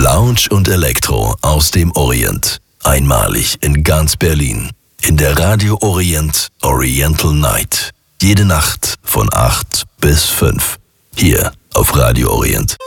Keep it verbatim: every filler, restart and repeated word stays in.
Lounge und Elektro aus dem Orient. Einmalig in ganz Berlin. In der Radio Orient Oriental Night. Jede Nacht von acht bis fünf. Hier auf Radio Orient.